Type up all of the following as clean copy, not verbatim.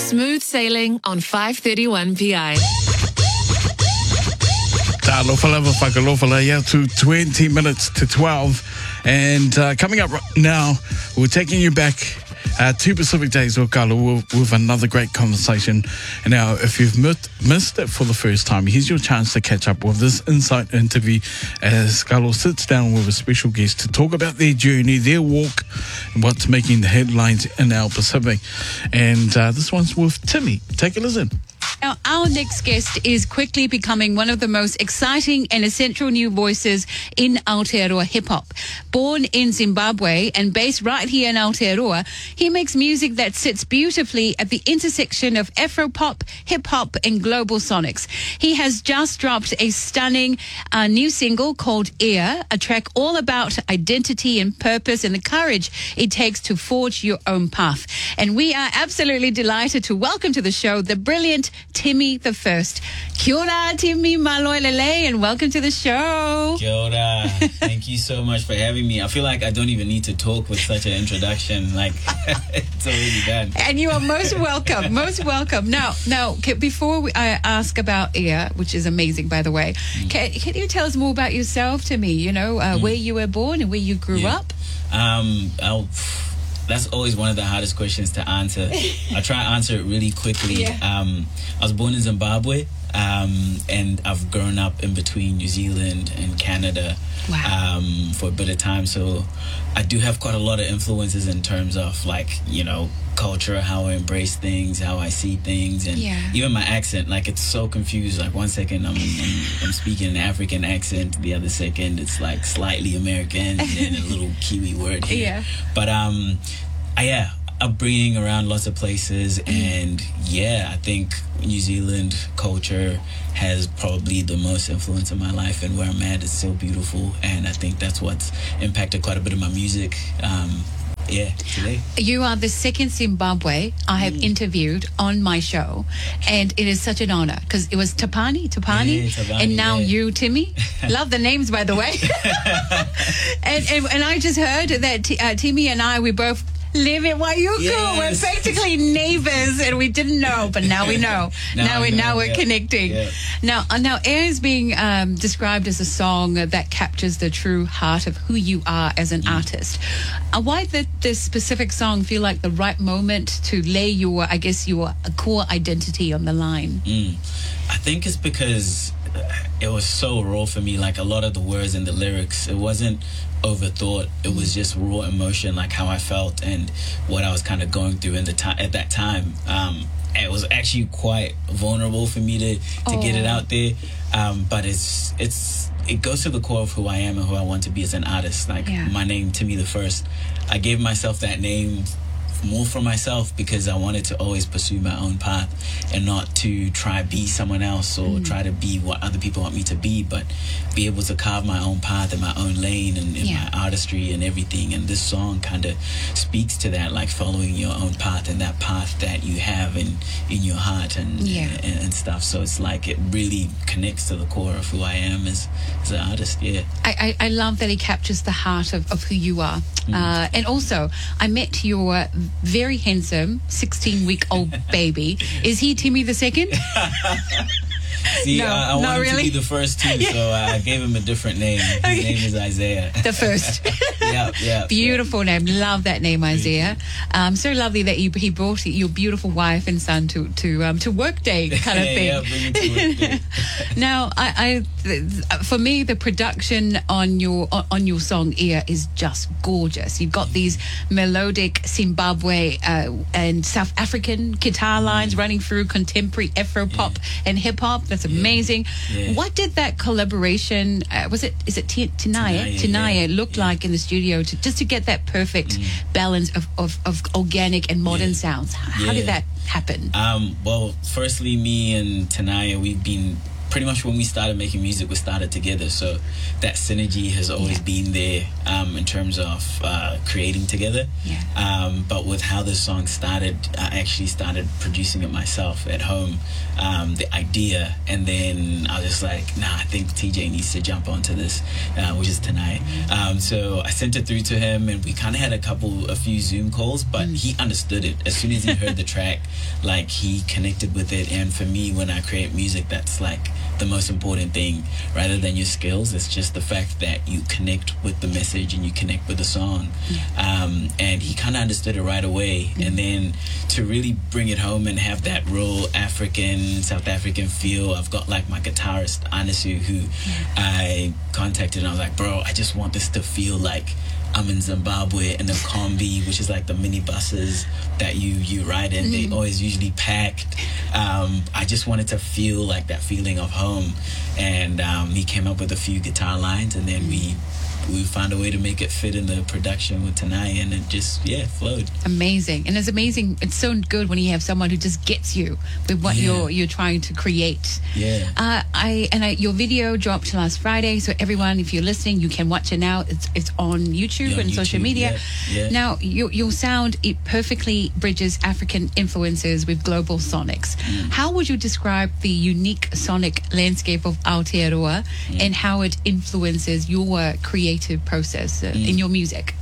Smooth sailing on 531 PI. Lofalava Whakalofala, yeah, to 20 minutes to 12. And coming up now, we're taking you back to Pacific Days with Kalo with another great conversation. And now, if you've missed it for the first time, here's your chance to catch up with this insight interview as Kalo sits down with a special guest to talk about their journey, their walk, and what's making the headlines in our Pacific. And this one's with Timmy. Take a listen. Now, our next guest is quickly becoming one of the most exciting and essential new voices in Aotearoa hip-hop. Born in Zimbabwe and based right here in Aotearoa, he makes music that sits beautifully at the intersection of Afro-pop, hip-hop and global sonics. He has just dropped a stunning new single called Ear, a track all about identity and purpose and the courage it takes to forge your own path. And we are absolutely delighted to welcome to the show the brilliant Timmy the First. Kia ora, Timmy Maloelele, and welcome to the show. Kia ora. Thank you so much for having me. I feel like I don't even need to talk with such an introduction. Like, it's already done. And you are most welcome, most welcome. Now, before I ask about Ear, which is amazing, by the way, can you tell us more about yourself, Timmy? You know, where you were born and where you grew up? That's always one of the hardest questions to answer. I'll try to answer it really quickly. Yeah. I was born in Zimbabwe, and I've grown up in between New Zealand and Canada. Wow. For a bit of time. So I do have quite a lot of influences in terms of, like, you know, culture, how I embrace things, how I see things, and even my accent. Like, it's so confused. Like, one second I'm speaking an African accent, the other second it's like slightly American, and then a little Kiwi word here. Yeah. But upbringing around lots of places, and I think New Zealand culture has probably the most influence in my life, and where I'm at is so beautiful, and I think that's what's impacted quite a bit of my music today. You are the second Zimbabwe I have interviewed on my show, and it is such an honor because it was Tapani, and now you, Timmy. Love the names, by the way. and I just heard that Timmy and I, we both live in Waiuku. Yes. We're basically neighbors, and we didn't know, but now we know. now we're connecting. Yeah. Now Air is being described as a song that captures the true heart of who you are as an artist. Why did this specific song feel like the right moment to lay your core identity on the line? I think it's because it was so raw for me. Like, a lot of the words and the lyrics, it wasn't overthought. It was just raw emotion, like how I felt and what I was kind of going through at that time. It was actually quite vulnerable for me to get it out there, but it goes to the core of who I am and who I want to be as an artist. Like, my name, Timmy the First, I gave myself that name more for myself because I wanted to always pursue my own path and not to try be someone else or try to be what other people want me to be, but be able to carve my own path and my own lane and my artistry and everything. And this song kind of speaks to that, like following your own path and that path that you have in your heart and stuff. So it's like it really connects to the core of who I am as an artist. I love that he captures the heart of who you are. And also, I met your very handsome 16-week-old baby. Is he Timmy the Second? See, No, I wanted not really. to be the first too, so I gave him a different name. His name is Isaiah. The First. Yeah. Beautiful name. Love that name, Isaiah. So lovely that he brought your beautiful wife and son to work day kind of thing. Yeah, bring it to work day. Now, for me, the production on your song Ear is just gorgeous. You've got these melodic Zimbabwe and South African guitar lines running through contemporary Afro pop and hip hop. That's amazing. Yeah. What did that collaboration? Is it Tinaya look like in the studio to get that perfect balance of organic and modern sounds? How did that happen? Well, firstly, me and Tanaya, we've been pretty much when we started making music, we started together. So that synergy has always been there in terms of creating together. But with how this song started, I actually started producing it myself at home, the idea, and then I was just like, nah, I think TJ needs to jump onto this, which is tonight. So I sent it through to him, and we kind of had a few Zoom calls, but he understood it. As soon as he heard the track, like, he connected with it. And for me, when I create music, that's like the most important thing, rather than your skills. It's just the fact that you connect with the message and you connect with the song. And he kind of understood it right away. And then to really bring it home and have that real South African feel, I've got like my guitarist Anisu, who I contacted, and I was like, bro, I just want this to feel like I'm in Zimbabwe, and the Kombi, which is like the minibuses that you ride in, they always usually packed. I just wanted to feel like that feeling of home, and he came up with a few guitar lines, and then we found a way to make it fit in the production with Tanai, and it just flowed. Amazing. And it's amazing. It's so good when you have someone who just gets you with what you're trying to create. Your video dropped last Friday, so everyone, if you're listening, you can watch it now. It's on YouTube and social media. Now your sound, it perfectly bridges African influences with global sonics. How would you describe the unique sonic landscape of Aotearoa and how it influences your creative process in your music?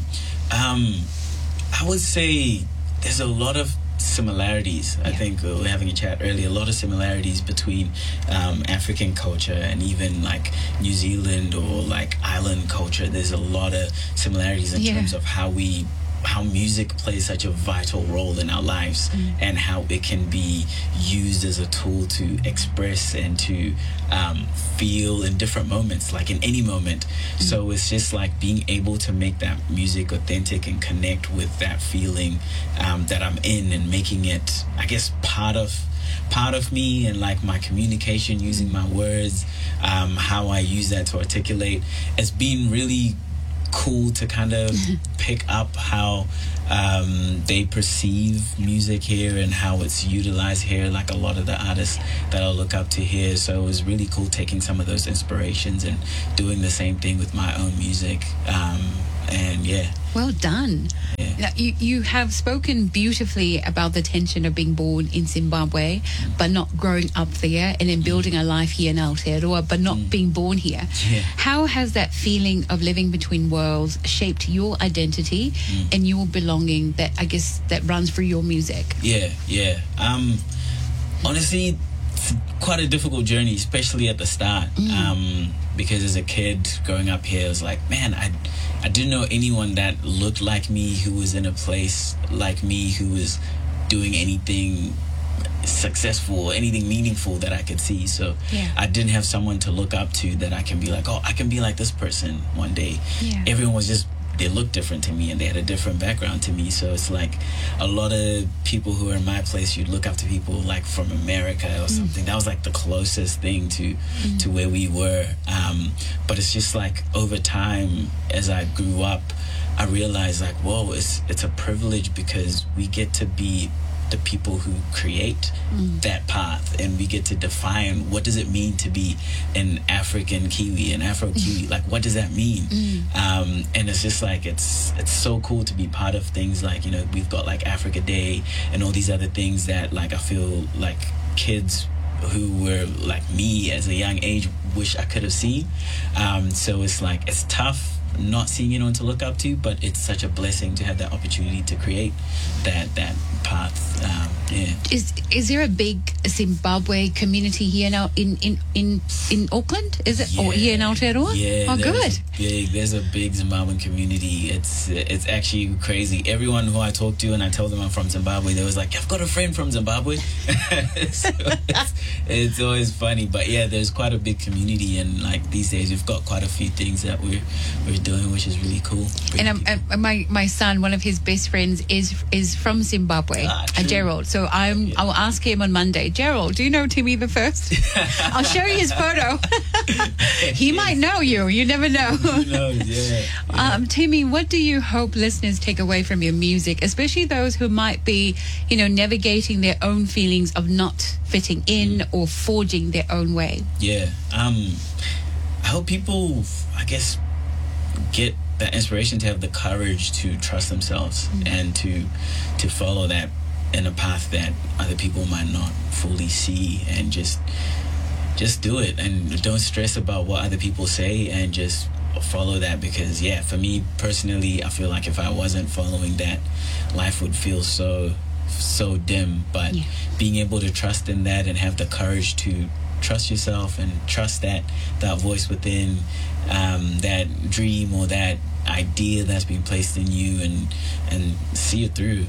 I would say there's a lot of similarities. I think we were having a chat earlier, a lot of similarities between African culture and even like New Zealand or like island culture. There's a lot of similarities in terms of how music plays such a vital role in our lives, and how it can be used as a tool to express and to feel in different moments, like in any moment. So it's just like being able to make that music authentic and connect with that feeling that I'm in, and making it, I guess, part of me, and like my communication, using my words, how I use that to articulate. It's been really cool to kind of pick up how they perceive music here and how it's utilized here, like a lot of the artists that I look up to here. So it was really cool taking some of those inspirations and doing the same thing with my own music. And well done. Now, you have spoken beautifully about the tension of being born in Zimbabwe but not growing up there, and then building a life here in Aotearoa but not being born here. How has that feeling of living between worlds shaped your identity and your belonging, that I guess that runs through your music? Honestly, it's quite a difficult journey, especially at the start, because as a kid growing up here, it was like, man, I didn't know anyone that looked like me, who was in a place like me, who was doing anything successful, anything meaningful that I could see. So I didn't have someone to look up to that I can be like, oh, I can be like this person one day. Everyone was just, they looked different to me, and they had a different background to me. So it's like a lot of people who are in my place, you'd look up to people like from America or something. That was like the closest thing to where we were. But it's just like over time, as I grew up, I realized like, whoa, it's a privilege, because we get to be the people who create that path, and we get to define what does it mean to be an African Kiwi, an Afro Kiwi. Like, what does that mean? And it's just like, it's so cool to be part of things like, you know, we've got like Africa Day and all these other things that, like, I feel like kids who were like me as a young age wish I could have seen. So it's like, it's tough not seeing anyone to look up to, but it's such a blessing to have that opportunity to create that path. Is there a big Zimbabwe community here now in Auckland? Is it, or here in Aotearoa? Good. There's a big Zimbabwean community. It's actually crazy. Everyone who I talk to and I tell them I'm from Zimbabwe, they was like, I've got a friend from Zimbabwe. So it's always funny, but there's quite a big community, and like these days we've got quite a few things that we're doing, which is really cool. And my son, one of his best friends is from Zimbabwe, Gerald. So I'll ask him on Monday, Gerald, do you know Timmy the First? I'll show you his photo. He might know you. You never know. Who knows? Yeah. Timmy, what do you hope listeners take away from your music, especially those who might be, navigating their own feelings of not fitting in or forging their own way? Yeah. I hope people, I guess, get that inspiration to have the courage to trust themselves and to follow that in a path that other people might not fully see, and just do it, and don't stress about what other people say, and just follow that. Because for me personally, I feel like if I wasn't following that, life would feel so dim. But being able to trust in that and have the courage to trust yourself and trust that voice within, that dream or that idea that's been placed in you, and see it through.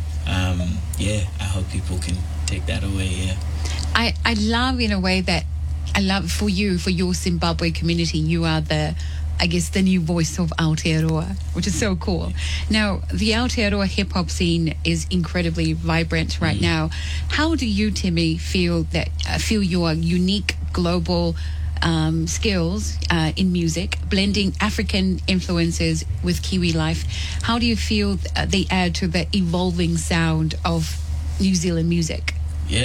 I hope people can take that away. I love, in a way, that I love for your Zimbabwe community, you are the new voice of Aotearoa, which is so cool. Now, the Aotearoa hip-hop scene is incredibly vibrant right now. How do you, Timmy, feel your unique global skills in music, blending African influences with Kiwi life? How do you feel they add to the evolving sound of New Zealand music?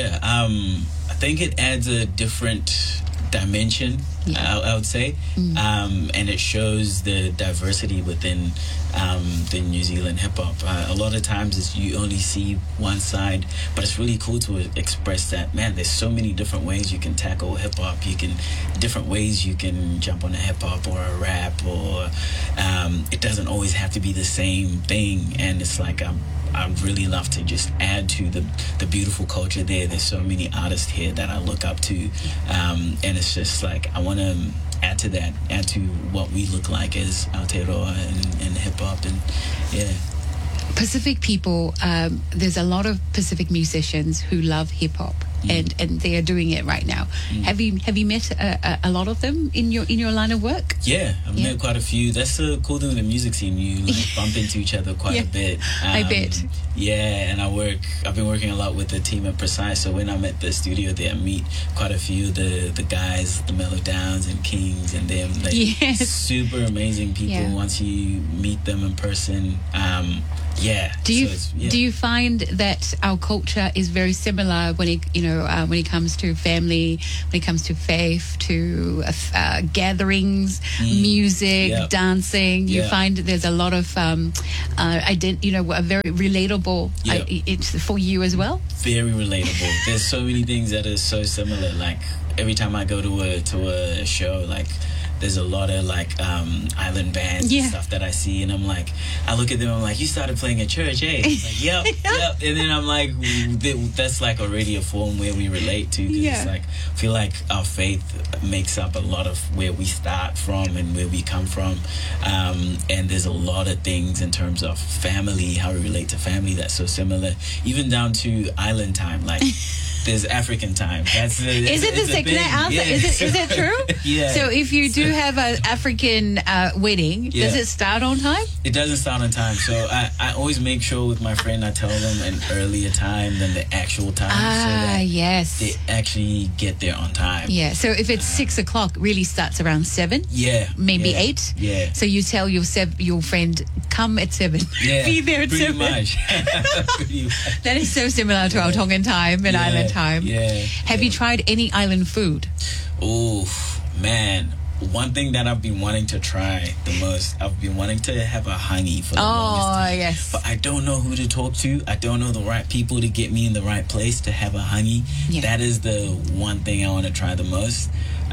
I think it adds a different dimension, I would say, and it shows the diversity within the New Zealand hip-hop. A lot of times you only see one side, but it's really cool to express that, man, there's so many different ways you can tackle hip-hop. Different ways you can jump on a hip-hop or a rap, or it doesn't always have to be the same thing. And it's like I'd really love to just add to the beautiful culture there. There's so many artists here that I look up to, and it's just like I want to add to what we look like as Aotearoa and hip-hop. And Pacific people, there's a lot of Pacific musicians who love hip-hop, and they are doing it right now. Have you met a lot of them in your line of work? I've met quite a few. That's the cool thing with the music scene. You bump into each other quite a bit. I bet. And I've been working a lot with the team at Precise, so when I'm at the studio there, I meet quite a few of the guys, the Mellow Downs and Kings and them. Super amazing people once you meet them in person. Do you find that our culture is very similar when it comes to family, when it comes to faith, to gatherings, music, dancing? You find that there's a lot of a very relatable. It's for you as well. Very relatable. There's so many things that are so similar. Like every time I go to a show, like, there's a lot of island bands and stuff that I see, and I'm like, I look at them, I'm like, you started playing at church, eh? It's like, yep. And then I'm like, that's like already a form where we relate to, because it's like, I feel like our faith makes up a lot of where we start from and where we come from, and there's a lot of things in terms of family, how we relate to family, that's so similar, even down to island time, like. There's African time. Is it the second answer? Yeah. Is it true? So if you do have an African wedding, does it start on time? It doesn't start on time. So I always make sure with my friend, I tell them an earlier time than the actual time. So that they actually get there on time. Yeah. So if it's 6 o'clock, really starts around 7. Yeah. Maybe 8. Yeah. So you tell your friend, come at 7. Yeah. Be there at 7. Much. Pretty much. That is so similar to our Tongan time and island time. Have you tried any island food? Oh, man. One thing that I've been wanting to try the most, I've been wanting to have a hangi for the longest time. Yes. But I don't know who to talk to. I don't know the right people to get me in the right place to have a hangi. Yeah. That is the one thing I want to try the most.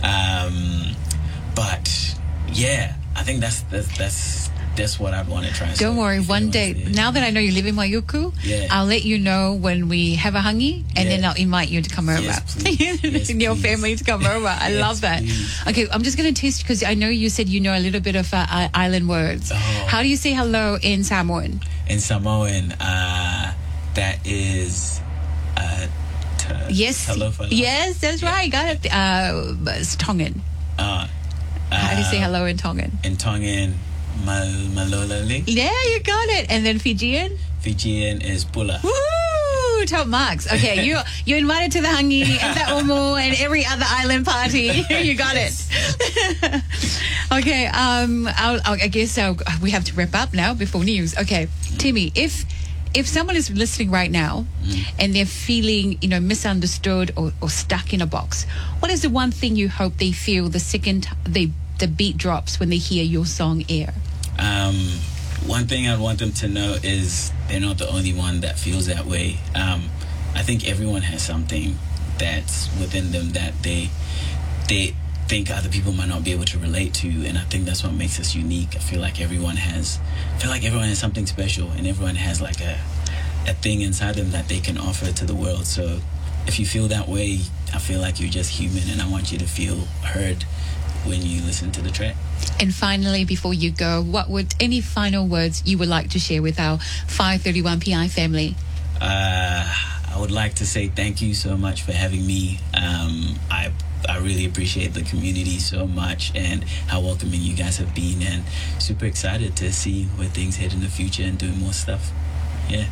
But yeah, I think that's what I'd want to try. Don't worry, one day, now that I know you live in Mayuku, I'll let you know when we have a hangi, and then I'll invite you to come over. Yes, and your family to come over. I love that. Please. Okay, I'm just going to test, because I know you said you know a little bit of island words. How do you say hello in Samoan? In Samoan, that is... yes, hello, yes, that's right. Got it. It's Tongan. How do you say hello in Tongan? In Tongan... Malolali. Yeah, you got it. And then Fijian? Fijian is pula. Woo! who told Marks. Okay, you're invited to the Hangi and the Omo and every other island party. You got it. Okay, I guess we have to wrap up now before news. Okay, Timmy, if someone is listening right now and they're feeling, misunderstood or stuck in a box, what is the one thing you hope they feel the second the beat drops when they hear your song air? One thing I'd want them to know is they're not the only one that feels that way. I think everyone has something that's within them that they think other people might not be able to relate to, and I think that's what makes us unique. I feel like everyone has something special, and everyone has like a thing inside them that they can offer to the world. So if you feel that way, I feel like you're just human, and I want you to feel heard when you listen to the track. And finally, before you go, what would any final words you would like to share with our 531 PI family? I would like to say thank you so much for having me. I really appreciate the community so much and how welcoming you guys have been, and super excited to see where things head in the future and doing more stuff. Yeah.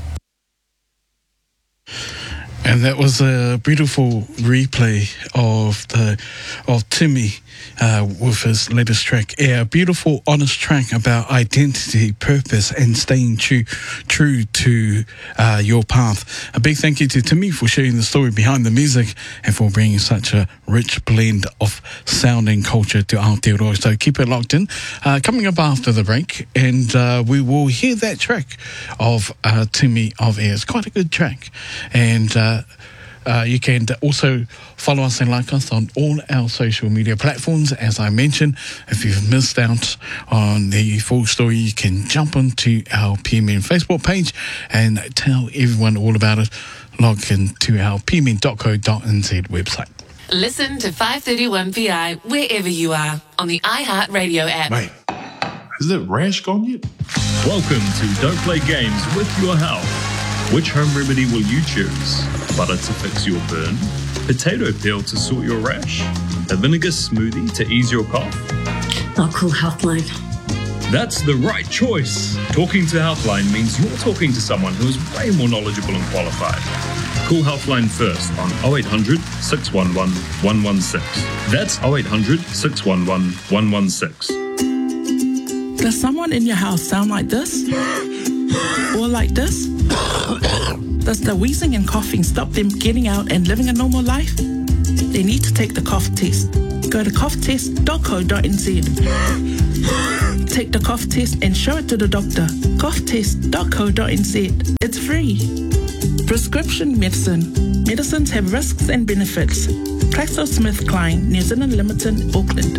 And that was a beautiful replay of Timmy with his latest track, Air. A beautiful, honest track about identity, purpose, and staying true to your path. A big thank you to Timmy for sharing the story behind the music and for bringing such a rich blend of sound and culture to Aotearoa. So keep it locked in. Coming up after the break, and we will hear that track of Timmy of Air. It's quite a good track. And you can also follow us and like us on all our social media platforms. As I mentioned, if you've missed out on the full story, you can jump onto our PMN Facebook page and tell everyone all about it. Log into our pmn.co.nz website. Listen to 531 PI wherever you are on the iHeartRadio app. Mate, has that rash gone yet? Welcome to Don't Play Games with Your Health. Which home remedy will you choose? Butter to fix your burn? Potato peel to sort your rash? A vinegar smoothie to ease your cough? Oh, Cool Healthline. That's the right choice. Talking to Healthline means you're talking to someone who is way more knowledgeable and qualified. Call Healthline first on 0800 611 116. That's 0800 611 116. Does someone in your house sound like this? Or like this? Does the wheezing and coughing stop them getting out and living a normal life? They need to take the cough test. Go to coughtest.co.nz. Take the cough test and show it to the doctor. coughtest.co.nz. It's free. Prescription medicine. Medicines have risks and benefits. GlaxoSmithKline, New Zealand Limited, Auckland.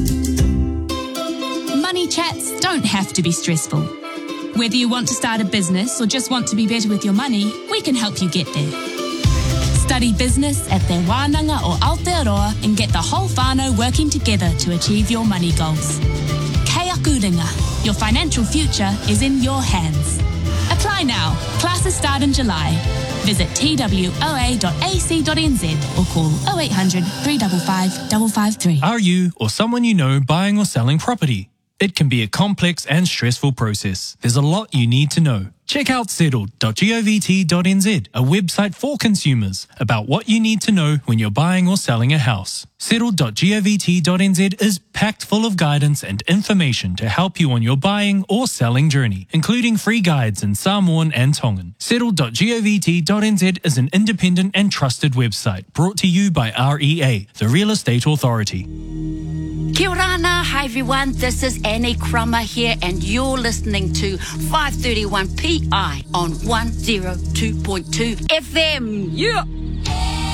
Money chats don't have to be stressful. Whether you want to start a business or just want to be better with your money, we can help you get there. Study business at Te Wānanga or Aotearoa and get the whole whānau working together to achieve your money goals. Kei aku ringa. Your financial future is in your hands. Apply now. Classes start in July. Visit twoa.ac.nz or call 0800 355 553. Are you or someone you know buying or selling property? It can be a complex and stressful process. There's a lot you need to know. Check out settled.govt.nz, a website for consumers about what you need to know when you're buying or selling a house. Settled.govt.nz is packed full of guidance and information to help you on your buying or selling journey, including free guides in Samoan and Tongan. Settled.govt.nz is an independent and trusted website brought to you by REA, the Real Estate Authority. Kia ora, hi everyone, this is Annie Crummer here and you're listening to 531 PI on 102.2 FM. Yeah!